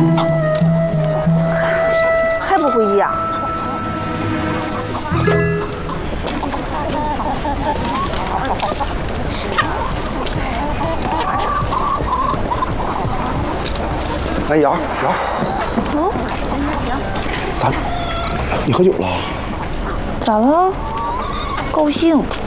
还不回家？ 哎呀，你喝酒了？ 咋了？高兴？